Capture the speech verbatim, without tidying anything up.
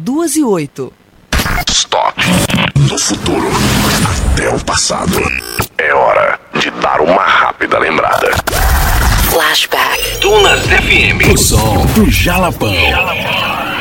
duas e oito. Stop. Do futuro até o passado. É hora de dar uma rápida lembrada. Flashback. Dunas F M. O som do Jalapão. Jalapão.